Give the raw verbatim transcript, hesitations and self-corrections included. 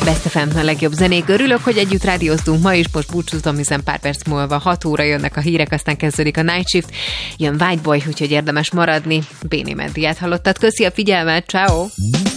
Best ef em, a legjobb zenék. Örülök, hogy együtt rádióztunk ma is, most búcsúzom, hiszen pár perc múlva hat óra jönnek a hírek, aztán kezdődik a Night Shift. Jön White Boy, úgyhogy érdemes maradni. Béné Meddiát hallottad. Köszi a figyelmet, ciao.